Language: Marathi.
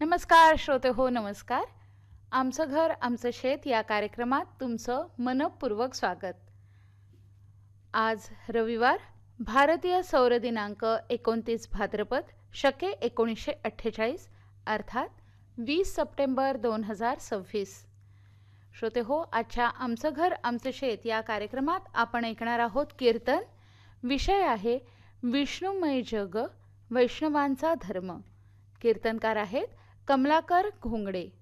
नमस्कार श्रोते हो नमस्कार. आमचं घर आमचं शेत या कार्यक्रमात तुमचं मनपूर्वक स्वागत. आज रविवार, भारतीय सौर दिनांक 29 भाद्रपद शके 1948 अर्थात 20 सप्टेंबर 2026. श्रोते हो, आजच्या आमचं घर आमचं शेत या कार्यक्रमात आपण ऐकणार आहोत कीर्तन. विषय आहे विष्णुमय जग वैष्णवांचा धर्म. कीर्तनकार आहेत कमलाकर घोंगडे.